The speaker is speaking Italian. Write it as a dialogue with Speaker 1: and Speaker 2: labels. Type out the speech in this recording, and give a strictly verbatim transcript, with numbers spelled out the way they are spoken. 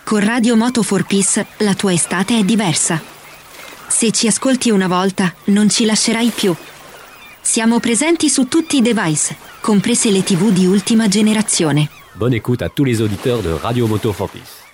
Speaker 1: Con Radio Moto for Peace la tua estate è diversa. Se ci ascolti una volta, non ci lascerai più. Siamo presenti su tutti i device, comprese le tivù di ultima generazione.
Speaker 2: Bonne écoute à tous les auditeurs de Radio Moto for Peace.